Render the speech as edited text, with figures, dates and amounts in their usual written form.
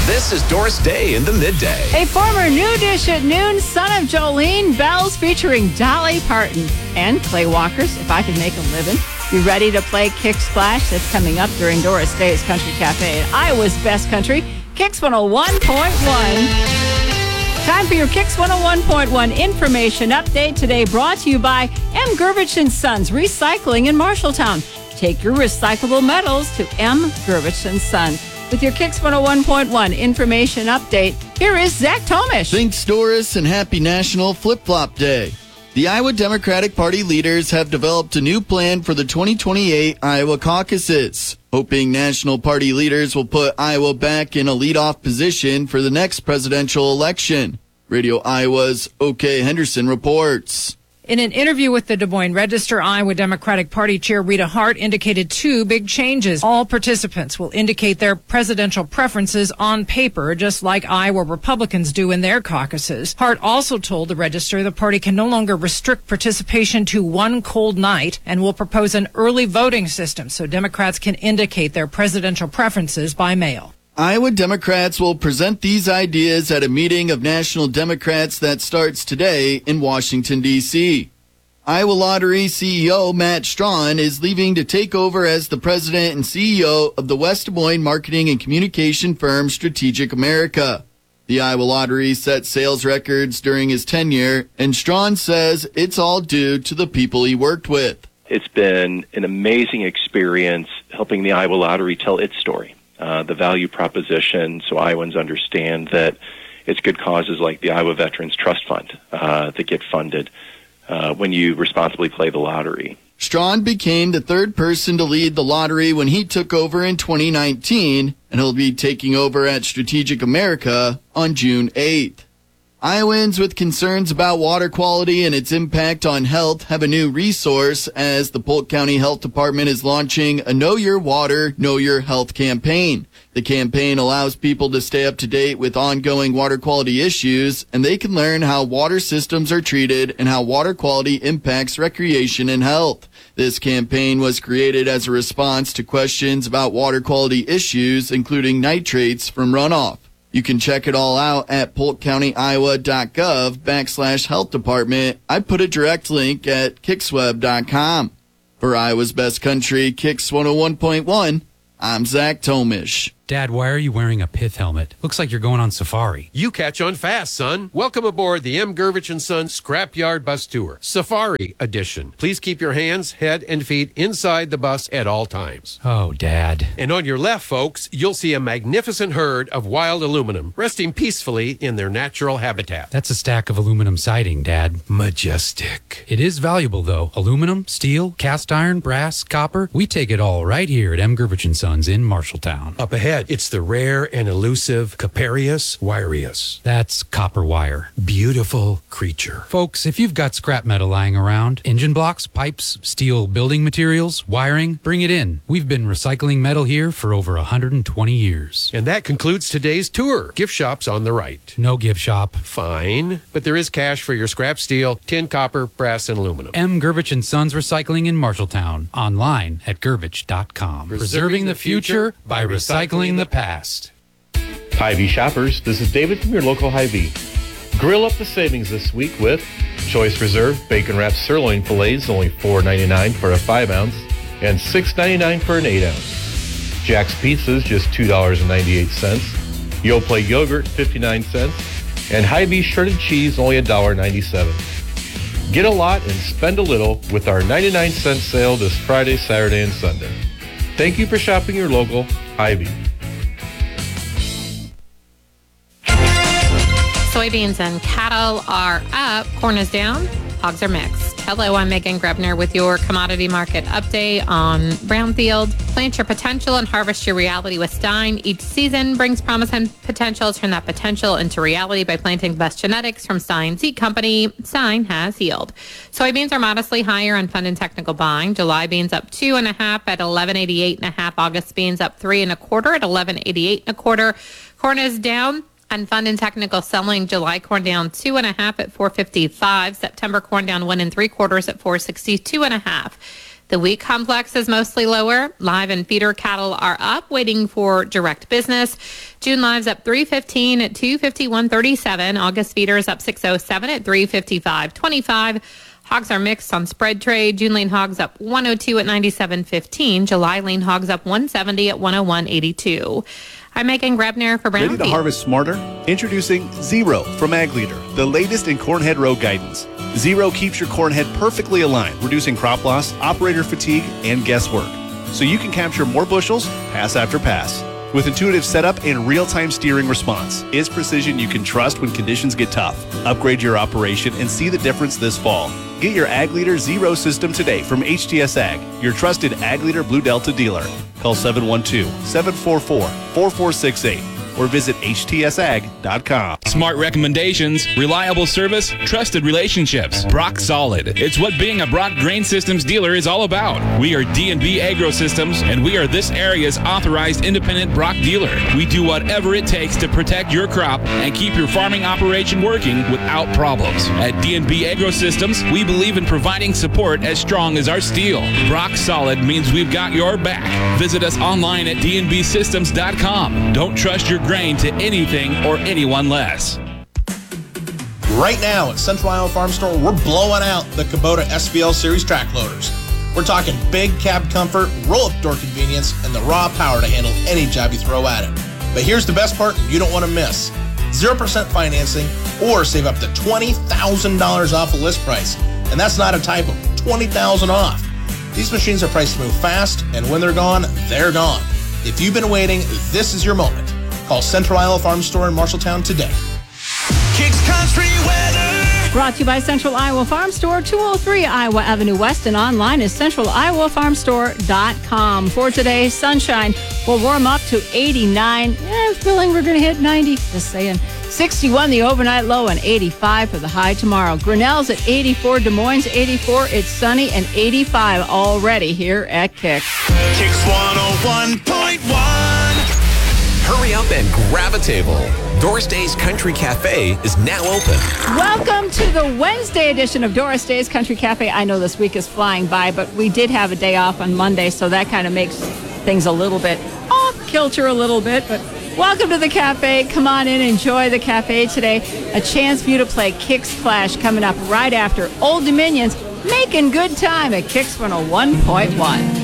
This is Doris Day in the Midday. A former New Dish at Noon, son of Jolene Bells, featuring Dolly Parton and Clay Walker's If I Could Make a Living. You ready to play Kick Splash? That's coming up during Doris Day's Country Cafe at Iowa's Best Country, Kicks 101.1. Time for your Kicks 101.1 information update today, brought to you by M. Gervich & Sons Recycling in Marshalltown. Take your recyclable metals to M. Gervich & Sons. With your Kicks 101.1 information update, here is Zach Tomish. Thanks, Doris, and happy National Flip-Flop Day. The Iowa Democratic Party leaders have developed a new plan for the 2028 Iowa caucuses, hoping National Party leaders will put Iowa back in a leadoff position for the next presidential election. Radio Iowa's OK Henderson reports. In an interview with the Des Moines Register, Iowa Democratic Party Chair Rita Hart indicated two big changes. All participants will indicate their presidential preferences on paper, just like Iowa Republicans do in their caucuses. Hart also told the Register the party can no longer restrict participation to one cold night and will propose an early voting system so Democrats can indicate their presidential preferences by mail. Iowa Democrats will present these ideas at a meeting of National Democrats that starts today in Washington, D.C. Iowa Lottery CEO Matt Strawn is leaving to take over as the president and CEO of the West Des Moines marketing and communication firm Strategic America. The Iowa Lottery set sales records during his tenure, and Strawn says it's all due to the people he worked with. It's been an amazing experience helping the Iowa Lottery tell its story. The value proposition, so Iowans understand that it's good causes like the Iowa Veterans Trust Fund that get funded when you responsibly play the lottery. Strawn became the third person to lead the lottery when he took over in 2019, and he'll be taking over at Strategic America on June 8th. Iowans with concerns about water quality and its impact on health have a new resource as the Polk County Health Department is launching a Know Your Water, Know Your Health campaign. The campaign allows people to stay up to date with ongoing water quality issues, and they can learn how water systems are treated and how water quality impacts recreation and health. This campaign was created as a response to questions about water quality issues, including nitrates from runoff. You can check it all out at polkcountyiowa.gov/health department. I put a direct link at kicksweb.com. For Iowa's Best Country, Kicks 101.1, I'm Zach Tomish. Dad, why are you wearing a pith helmet? Looks like you're going on safari. You catch on fast, son. Welcome aboard the M. Gervich & Son Scrapyard Bus Tour, Safari Edition. Please keep your hands, head, and feet inside the bus at all times. Oh, Dad. And on your left, folks, you'll see a magnificent herd of wild aluminum resting peacefully in their natural habitat. That's a stack of aluminum siding, Dad. Majestic. It is valuable, though. Aluminum, steel, cast iron, brass, copper. We take it all right here at M. Gervich & Sons in Marshalltown. Up ahead, it's the rare and elusive Caparius wireus. That's copper wire. Beautiful creature. Folks, if you've got scrap metal lying around, engine blocks, pipes, steel building materials, wiring, bring it in. We've been recycling metal here for over 120 years. And that concludes today's tour. Gift shop's on the right. No gift shop. Fine, but there is cash for your scrap steel, tin, copper, brass, and aluminum. M. Gervich & Sons Recycling in Marshalltown. Online at gervich.com. Preserving the future by recycling the past. Hy-Vee shoppers, this is David from your local Hy-Vee. Grill up the savings this week with Choice Reserve Bacon Wrapped Sirloin Fillets, only $4.99 for a 5-ounce and $6.99 for an 8-ounce. Jack's Pizzas, just $2.98. Yoplait Yogurt, 59 cents. And Hy-Vee Shredded Cheese, only $1.97. Get a lot and spend a little with our 99-cent sale this Friday, Saturday, and Sunday. Thank you for shopping your local Hy-Vee. Soybeans and cattle are up, corn is down, hogs are mixed. Hello, I'm Megan Grebner with your commodity market update on Brownfield. Plant your potential and harvest your reality with Stein. Each season brings promise and potential. Turn that potential into reality by planting the best genetics from Stein Seed Company. Stein has yield. Soybeans are modestly higher on fund and technical buying. July beans up 2.5 at 11.88.5. August beans up 3 1/4 at 11.88 1/4. Corn is down. And fund and technical selling. July corn down 2.5 at 4.55. September corn down 1 3/4 at 4.62.5. The wheat complex is mostly lower. Live and feeder cattle are up, waiting for direct business. June live's up 315 at 251.37. August feeders up 607 at 355.25. Hogs are mixed on spread trade. June lean hogs up 102 at 97.15. July lean hogs up 170 at 101.82. I'm Megan Grebner for Brownfield. Ready to harvest smarter? Introducing Zero from Ag Leader, the latest in corn head row guidance. Zero keeps your corn head perfectly aligned, reducing crop loss, operator fatigue, and guesswork, so you can capture more bushels pass after pass. With intuitive setup and real-time steering response, it's precision you can trust when conditions get tough. Upgrade your operation and see the difference this fall. Get your Ag Leader Zero system today from HTS Ag, your trusted Ag Leader Blue Delta dealer. Call 712-744-4468 or visit htsag.com. Smart recommendations, reliable service, trusted relationships. Brock Solid. It's what being a Brock Grain Systems dealer is all about. We are D&B Agro Systems, and we are this area's authorized independent Brock dealer. We do whatever it takes to protect your crop and keep your farming operation working without problems. At D&B Agro Systems, we believe in providing support as strong as our steel. Brock Solid means we've got your back. Visit us online at dnbsystems.com. Don't trust your grain to anything or anyone less. Right now at Central Iowa Farm Store, we're blowing out the Kubota SVL Series track loaders. We're talking big cab comfort, roll-up door convenience, and the raw power to handle any job you throw at it. But here's the best part you don't want to miss. 0% financing or save up to $20,000 off the list price. And that's not a typo, $20,000 off. These machines are priced to move fast, and when they're gone, they're gone. If you've been waiting, this is your moment. Call Central Iowa Farm Store in Marshalltown today. Kicks Country Weather. Brought to you by Central Iowa Farm Store, 203 Iowa Avenue West, and online is centraliowafarmstore.com. For today, sunshine will warm up to 89. I'm feeling we're going to hit 90. Just saying. 61 the overnight low and 85 for the high tomorrow. Grinnell's at 84, Des Moines 84. It's sunny and 85 already here at Kicks. Kicks 101.1. Hurry up and grab a table. Doris Day's Country Cafe is now open. Welcome to the Wednesday edition of Doris Day's Country Cafe. I know this week is flying by, but we did have a day off on Monday, so that kind of makes things a little bit off kilter a little bit. But welcome to the cafe. Come on in, enjoy the cafe today. A chance for you to play Kicks Clash coming up right after Old Dominion's Making Good Time at Kicks 101.1.